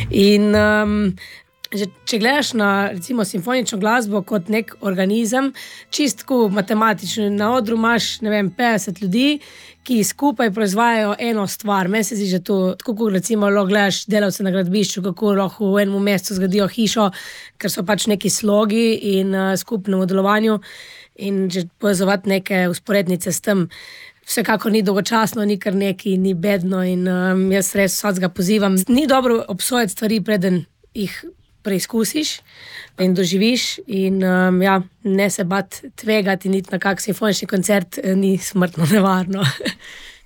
In če gledaš na recimo simfonično glasbo kot nek organizem, čistko matematično, na odru imaš, 50 ljudi, ki skupaj proizvajajo eno stvar. Meni se zdi, že to, tako kot recimo lahko gledaš delavce na gradbišču, kako lahko v enem mesecu zgradijo hišo, ker so pač neki slogi in skupnem delovanju in že povezovati neke vzporednice s tem. Vsekakor ni dolgočasno, ni kar neki, ni bedno in jaz res vsakega pozivam. Ni dobro obsojati stvari, preden jih preizkusiš in doživiš in ne se bati tvegati, niti na kak simfonični koncert ni smrtno nevarno.